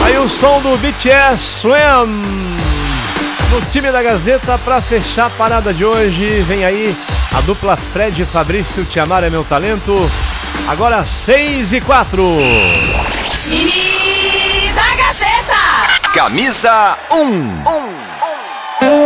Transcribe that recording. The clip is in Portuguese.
Aí o som do BTS Swim no time da Gazeta. Pra fechar a parada de hoje, vem aí a dupla Fred e Fabrício, Te Amar é Meu Talento. Agora 6:04. Time da Gazeta. Camisa 1.